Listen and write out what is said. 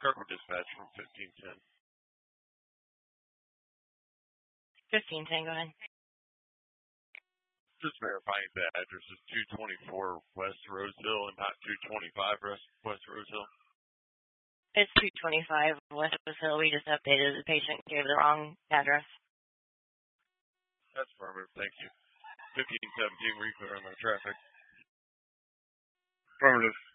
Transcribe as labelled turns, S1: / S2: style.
S1: Cargo dispatch from 1510.
S2: 1510, go ahead.
S1: Just verifying the address is 224 West Rosehill and not 225 West Rosehill.
S2: It's 225 West Rosehill. We just updated. The patient gave the wrong address.
S1: That's affirmative. Thank you. 1517, reclear on the traffic.
S3: Affirmative.